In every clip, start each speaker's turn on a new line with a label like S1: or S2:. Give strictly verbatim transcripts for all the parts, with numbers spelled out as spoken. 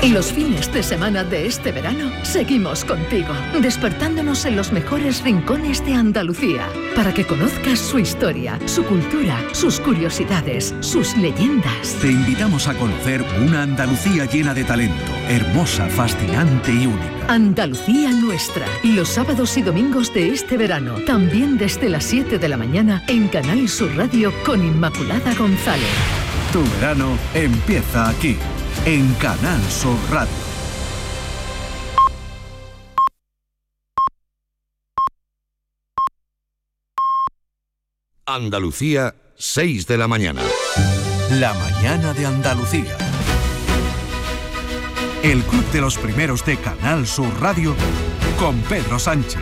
S1: Y los fines de semana de este verano seguimos contigo, despertándonos en los mejores rincones de Andalucía, para que conozcas su historia, su cultura, sus curiosidades, sus leyendas.
S2: Te invitamos a conocer una Andalucía llena de talento, hermosa, fascinante y única.
S1: Andalucía nuestra, los sábados y domingos de este verano, también desde las siete de la mañana en Canal Sur Radio con Inmaculada González.
S2: Tu verano empieza aquí, en Canal Sur Radio.
S3: Andalucía, seis de la mañana.
S2: La mañana de Andalucía. El Club de los Primeros de Canal Sur Radio con Pedro Sánchez.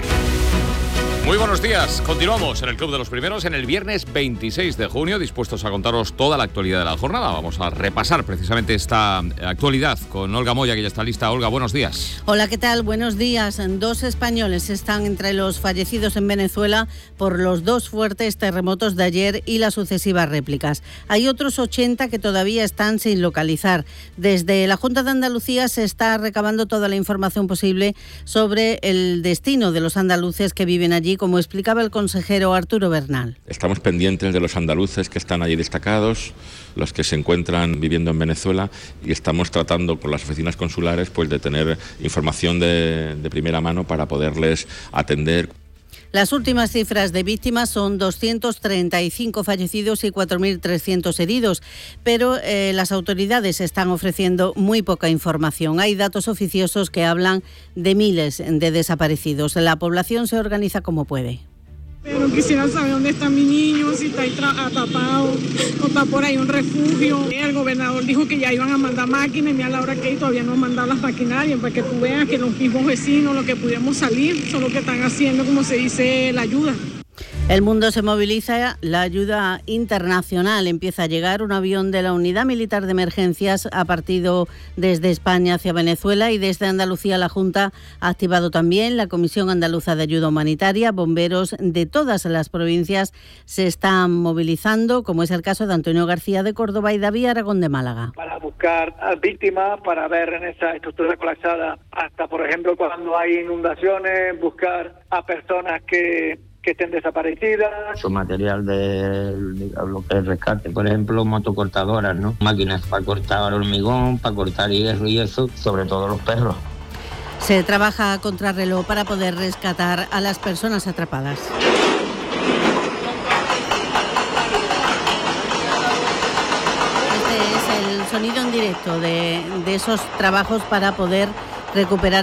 S4: Muy buenos días, continuamos en el Club de los Primeros en el viernes veintiséis de junio, dispuestos a contaros toda la actualidad de la jornada. Vamos a repasar precisamente esta actualidad con Olga Moya, que ya está lista. Olga, buenos días.
S5: Hola, ¿qué tal? Buenos días. Dos españoles están entre los fallecidos en Venezuela por los dos fuertes terremotos de ayer y las sucesivas réplicas. Hay otros ochenta que todavía están sin localizar. Desde la Junta de Andalucía se está recabando toda la información posible sobre el destino de los andaluces que viven allí, como explicaba el consejero Arturo Bernal.
S6: Estamos pendientes de los andaluces que están allí destacados, los que se encuentran viviendo en Venezuela, y estamos tratando con las oficinas consulares pues de tener información de, de primera mano para poderles atender.
S5: Las últimas cifras de víctimas son doscientos treinta y cinco fallecidos y cuatro mil trescientos heridos, pero eh, las autoridades están ofreciendo muy poca información. Hay datos oficiosos que hablan de miles de desaparecidos. La población se organiza como puede.
S7: Pero quisiera saber dónde está mi niño, si está atrapado o está por ahí un refugio. El gobernador dijo que ya iban a mandar máquinas y mira la hora que hay, todavía no han mandado las maquinarias para que tú veas que los mismos vecinos, los que pudiéramos salir, son los que están haciendo, como se dice, la ayuda.
S5: El mundo se moviliza, la ayuda internacional empieza a llegar. Un avión de la Unidad Militar de Emergencias ha partido desde España hacia Venezuela y desde Andalucía la Junta ha activado también la Comisión Andaluza de Ayuda Humanitaria. Bomberos de todas las provincias se están movilizando, como es el caso de Antonio García de Córdoba y David Aragón de Málaga.
S8: Para buscar a víctimas, para ver en esa estructura colapsada, hasta por ejemplo cuando hay inundaciones, buscar a personas que... que estén desaparecidas.
S9: Su material de, de lo que es rescate, por ejemplo, motocortadoras, ¿no? Máquinas para cortar hormigón, para cortar hierro y eso, sobre todo los perros.
S5: Se trabaja a contrarreloj para poder rescatar a las personas atrapadas. Este es el sonido en directo de, de esos trabajos para poder recuperar